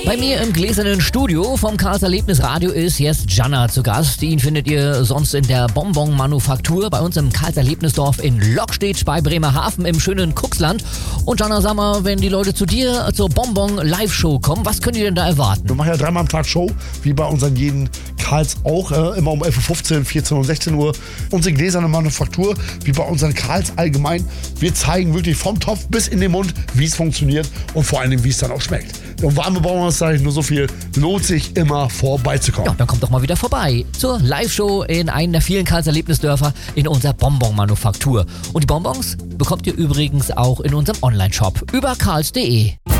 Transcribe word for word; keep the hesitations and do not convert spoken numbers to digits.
Bei mir im gläsernen Studio vom Karls Erlebnisradio ist jetzt Jana zu Gast. Ihn findet ihr sonst in der Bonbon-Manufaktur bei uns im Karls Erlebnisdorf in Lockstedt bei Bremerhaven im schönen Cuxland. Und Jana, sag mal, wenn die Leute zu dir zur Bonbon-Live-Show kommen, was können die denn da erwarten? Wir machen ja dreimal am Tag Show, wie bei unseren jeden Karls auch, äh, immer um elf Uhr fünfzehn, vierzehn und sechzehn Uhr. Unsere gläserne Manufaktur, wie bei unseren Karls allgemein. Wir zeigen wirklich vom Topf bis in den Mund, wie es funktioniert und vor allem, wie es dann auch schmeckt. Und warme Bonbons sage ich nur so viel, lohnt sich immer vorbeizukommen. Ja, dann kommt doch mal wieder vorbei zur Live-Show in einem der vielen Karls Erlebnisdörfer in unserer Bonbon-Manufaktur. Und die Bonbons bekommt ihr übrigens auch in unserem Online-Shop über karls punkt de.